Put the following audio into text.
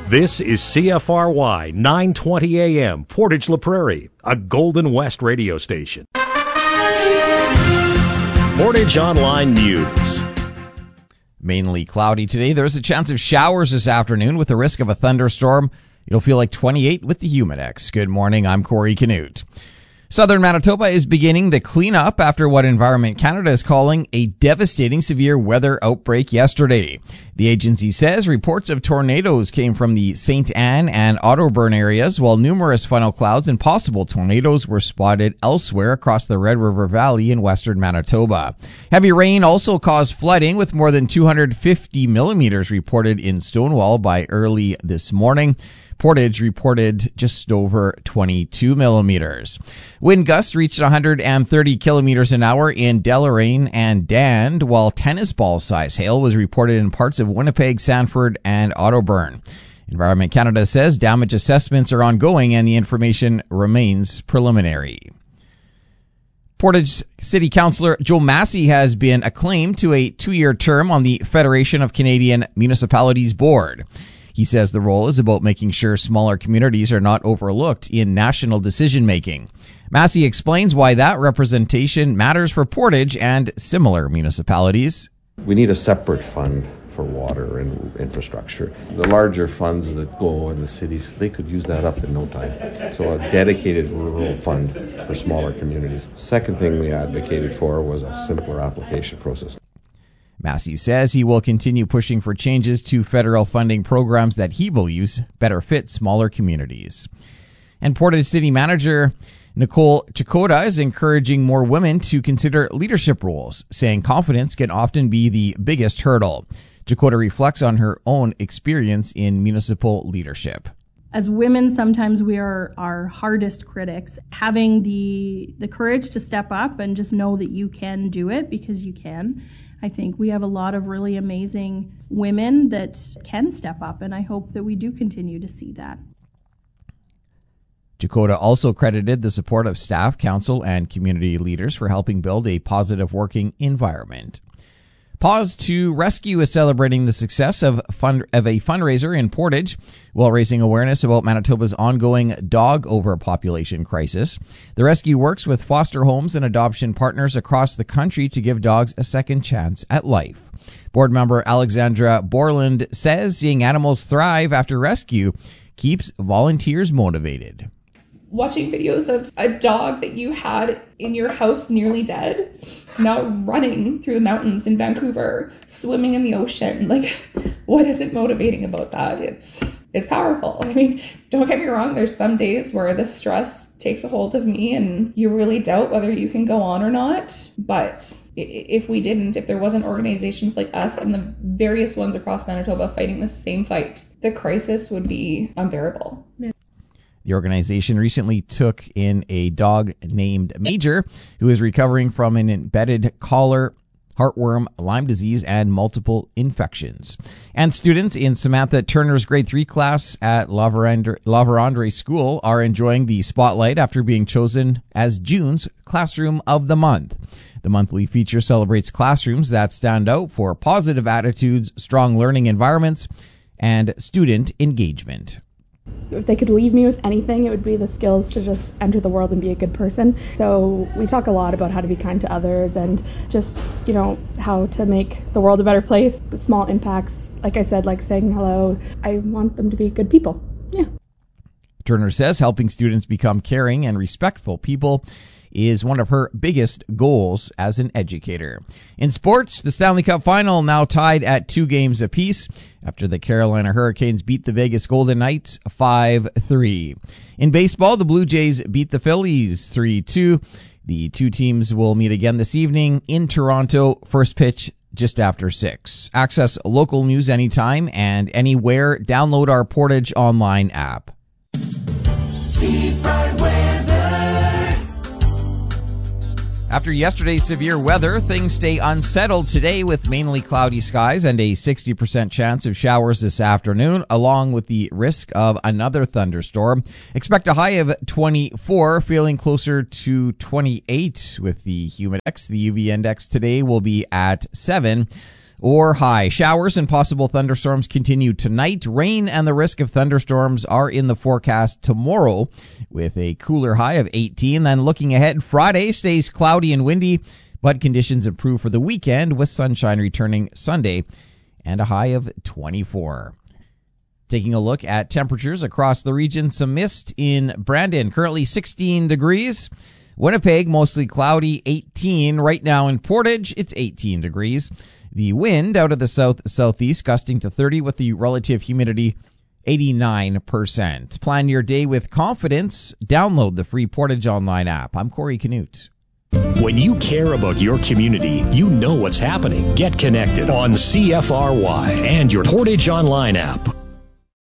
This is CFRY 920 AM, Portage La Prairie, a Golden West radio station. Portage Online News. Mainly cloudy today. There's a chance of showers this afternoon with the risk of a thunderstorm. It'll feel like 28 with the Humidex. Good morning, I'm Corey Canute. Southern Manitoba is beginning the cleanup after what Environment Canada is calling a devastating severe weather outbreak yesterday. The agency says reports of tornadoes came from the St. Anne and Ottoburn areas, while numerous funnel clouds and possible tornadoes were spotted elsewhere across the Red River Valley in western Manitoba. Heavy rain also caused flooding, with more than 250 millimeters reported in Stonewall by early this morning. Portage reported just over 22 millimeters. Wind gusts reached 130 kilometers an hour in Deloraine and Dand, while tennis ball size hail was reported in parts of Winnipeg, Sanford, and Ottoburn. Environment Canada says damage assessments are ongoing and the information remains preliminary. Portage City Councillor Joe Massey has been acclaimed to a 2-year term on the Federation of Canadian Municipalities Board. He says the role is about making sure smaller communities are not overlooked in national decision-making. Massey explains why that representation matters for Portage and similar municipalities. We need a separate fund for water and infrastructure. The larger funds that go in the cities, they could use that up in no time. So a dedicated rural fund for smaller communities. Second thing we advocated for was a simpler application process. Massey says he will continue pushing for changes to federal funding programs that he believes better fit smaller communities. And Portage City Manager Nicole Chakota is encouraging more women to consider leadership roles, saying confidence can often be the biggest hurdle. Chakota reflects on her own experience in municipal leadership. As women, sometimes we are our hardest critics. Having the courage to step up and just know that you can do it because you can. I think we have a lot of really amazing women that can step up, and I hope that we do continue to see that. Chakota also credited the support of staff, council, and community leaders for helping build a positive working environment. Pause to Rescue is celebrating the success of a fundraiser in Portage while raising awareness about Manitoba's ongoing dog overpopulation crisis. The rescue works with foster homes and adoption partners across the country to give dogs a second chance at life. Board member Alexandra Borland says seeing animals thrive after rescue keeps volunteers motivated. Watching videos of a dog that you had in your house nearly dead, now running through the mountains in Vancouver, swimming in the ocean, like, what isn't motivating about that? It's powerful. I mean, don't get me wrong, there's some days where the stress takes a hold of me and you really doubt whether you can go on or not. But if there wasn't organizations like us and the various ones across Manitoba fighting the same fight, the crisis would be unbearable. Yeah. The organization recently took in a dog named Major, who is recovering from an embedded collar, heartworm, Lyme disease, and multiple infections. And students in Samantha Turner's grade 3 class at La Vérendrye School are enjoying the spotlight after being chosen as June's Classroom of the Month. The monthly feature celebrates classrooms that stand out for positive attitudes, strong learning environments, and student engagement. If they could leave me with anything, it would be the skills to just enter the world and be a good person. So we talk a lot about how to be kind to others and just, how to make the world a better place. The small impacts, like I said, like saying hello. I want them to be good people. Yeah. Turner says helping students become caring and respectful people is one of her biggest goals as an educator. In sports, the Stanley Cup Final now tied at 2 games apiece after the Carolina Hurricanes beat the Vegas Golden Knights 5-3. In baseball, the Blue Jays beat the Phillies 3-2. The two teams will meet again this evening in Toronto. First pitch just after 6. Access local news anytime and anywhere. Download our Portage Online app. After yesterday's severe weather, things stay unsettled today with mainly cloudy skies and a 60% chance of showers this afternoon, along with the risk of another thunderstorm. Expect a high of 24, feeling closer to 28 with the Humidex. The UV index today will be at 7. or high. Showers and possible thunderstorms continue tonight. Rain and the risk of thunderstorms are in the forecast tomorrow with a cooler high of 18. Then looking ahead, Friday stays cloudy and windy, but conditions improve for the weekend with sunshine returning Sunday and a high of 24. Taking a look at temperatures across the region, some mist in Brandon, currently 16 degrees. Winnipeg, mostly cloudy, 18. Right now in Portage, it's 18 degrees. The wind out of the south-southeast gusting to 30 with the relative humidity 89%. Plan your day with confidence. Download the free Portage Online app. I'm Corey Canute. When you care about your community, you know what's happening. Get connected on CFRY and your Portage Online app.